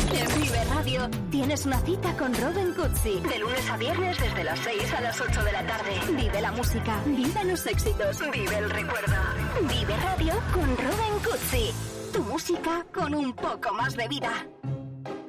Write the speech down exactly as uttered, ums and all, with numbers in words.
En Vive Radio tienes una cita con Robin Cutsi. De lunes a viernes desde las seis a las ocho de la tarde. Vive la música, vive los éxitos, vive el recuerdo. Vive Radio con Robin Cutsi. Tu música con un poco más de vida.